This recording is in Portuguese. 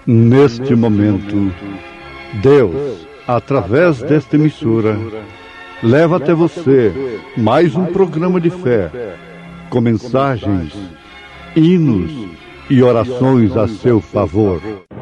Neste momento, Deus, através desta emissora, leva até você mais um programa de fé, com mensagens, hinos e orações a seu favor.